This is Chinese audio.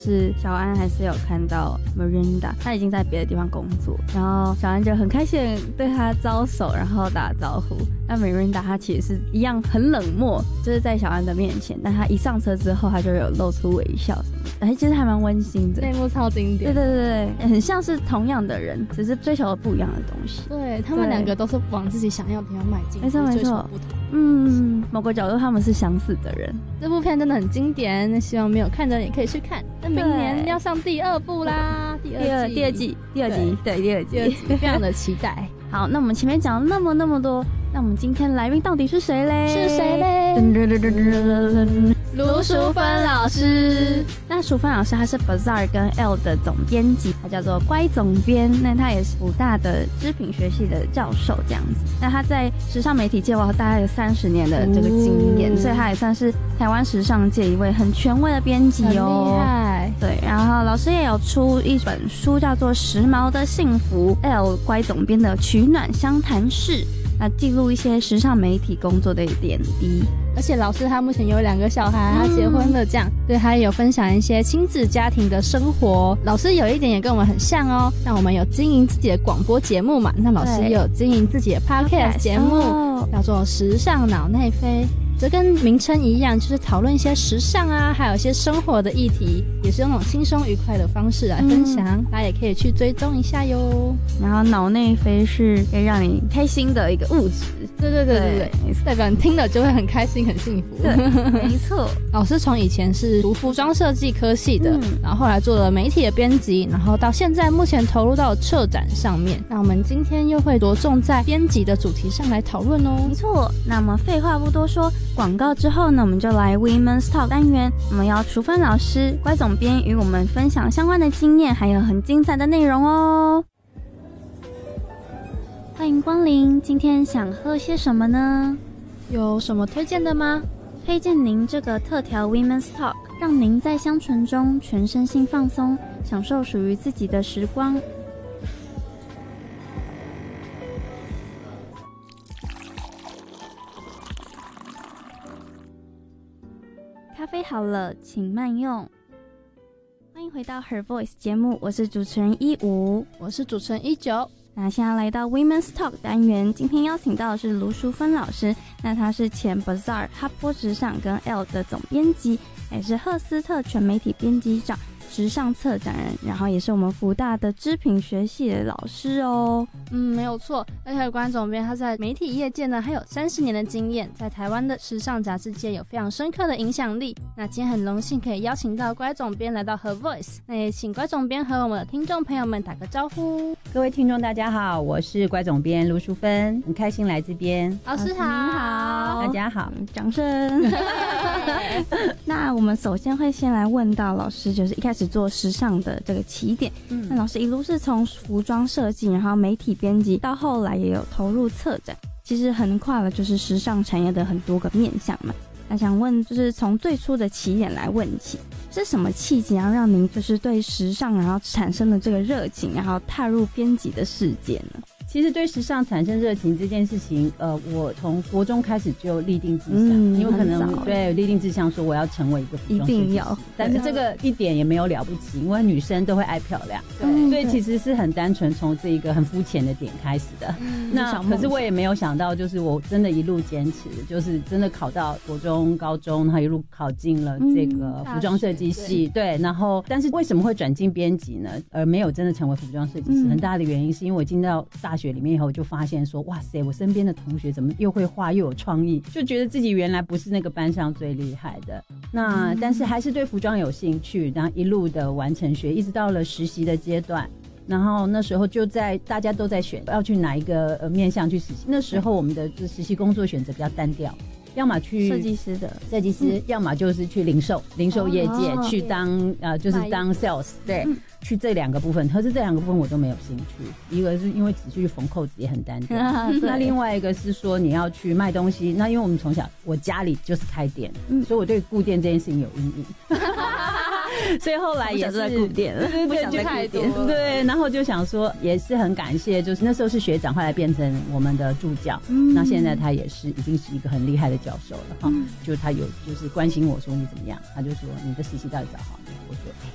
是小安还是有看到 Miranda， 她已经在别的地方工作，然后小安就很开心对她招手，然后打招呼。那 Miranda 她其实是一样很冷漠，就是在小安的面前，但她一上车之后，她就有露出微笑什么的，其实还蛮温馨的。 那一幕超经典。 对对对对，很像是同样的人，只是追求不一样的东西。 对，他们两个都是往自己想要的地方迈进， 没错没错。某个角度他们是相似的人。 这部片真的很经典，希望没有看的人也可以去看。那明年要上第二部啦，第二季，非常的期待。 好，那我们前面讲了那么多，那我们今天来宾到底是谁嘞？ 卢淑芬老师。 那淑芬老师他是 Bazaar 跟 L 的总编辑，他叫做乖总编。那他也是辅大的织品学系的教授这样子。那他在时尚媒体界大概有30年的这个经验，所以他也算是台湾时尚界一位很权威的编辑哦， 很厉害。 对，然后老师也有出一本书叫做《时髦的幸福》，L 乖总编的取暖相谈室，那记录一些时尚媒体工作的点滴。 而且老师他目前有2个小孩，他结婚了这样，对，他也有分享一些亲子家庭的生活。老师有一点也跟我们很像哦，那我们有经营自己的广播节目嘛，那老师也有经营自己的 podcast 节目，叫做时尚脑内飞。这跟名称一样，就是讨论一些时尚啊，还有一些生活的议题，也是用那种轻松愉快的方式来分享，大家也可以去追踪一下哟。 然后脑内飞是可以让你开心的一个物质， 对，代表你听了就会很开心很幸福。 对，没错。 老师从以前是读服装设计科系的，然后后来做了媒体的编辑，然后到现在目前投入到策展上面。那我们今天又会着重在编辑的主题上来讨论哦。 没错，那么废话不多说，广告之后呢，我们就来 Women's Talk 单元，我们要淑芬老师、乖总编与我们分享相关的经验，还有很精彩的内容哦。欢迎光临，今天想喝些什么呢？ 有什么推荐的吗？ 推荐您这个特调 Women's Talk， 让您在香醇中全身心放松，享受属于自己的时光。咖啡好了，请慢用。欢迎回到 Her Voice 节目，我是主持人15， 我是主持人19。 那现在来到 Women's Talk 单元，今天邀请到的是卢淑芬老师。那她是前 Bazaar 哈波时尚跟 L 的总编辑，也是赫斯特全媒体编辑长、时尚策展人，然后也是我们福大的织品学系的老师哦。 没有错。而且关总编他在媒体业界呢，还有30年的经验，在台湾的时尚杂志界有非常深刻的影响力。那今天很荣幸可以邀请到乖总编来到 Her Voice， 那也请乖总编和我们的听众朋友们打个招呼。 各位听众大家好，我是乖总编卢淑芬，很开心来这边。 老师好。 您好， 大家好， 掌声。那我们首先会先来问到老师，就是一开始做时尚的这个起点。那老师一路是从服装设计，然后媒体编辑，到后来也有投入策展，其实横跨了就是时尚产业的很多个面向嘛。那想问，就是从最初的起点来问起，是什么契机然后让您就是对时尚然后产生了这个热情，然后踏入编辑的世界呢？ 其实对时尚产生热情这件事情，我从国中开始就立定志向，因为可能对立定志向说我要成为一个服装设计师，一定要。但是这个一点也没有了不起，因为女生都会爱漂亮，对，所以其实是很单纯从这一个很肤浅的点开始的。那可是我也没有想到，就是我真的一路坚持，就是真的考到国中、高中，然后一路考进了这个服装设计系，对。然后，但是为什么会转进编辑呢？而没有真的成为服装设计师，很大的原因是因为我进到大学里面以后，就发现说，哇塞，我身边的同学怎么又会画又有创意，就觉得自己原来不是那个班上最厉害的。那但是还是对服装有兴趣，然后一路的完成学，一直到了实习的阶段。然后那时候就在大家都在选要去哪一个面向去实习，那时候我们的实习工作选择比较单调，要么去设计师， 要么就是去零售业界去当就是当 sales， 对，去这2个部分。可是这2个部分我都没有兴趣，一个是因为只去缝扣子也很单调，那另外一个是说你要去卖东西，那因为我们从小我家里就是开店，所以我对顾店这件事情有阴影。所以后来也是在顾店了， 对，就太多了，对，然后就想说也是很感谢，就是那时候是学长，后来变成我们的助教，那现在他也是已经是一个很厉害的教授了哈，就他有就是关心我说你怎么样，他就说你的实习到底找好没有，我说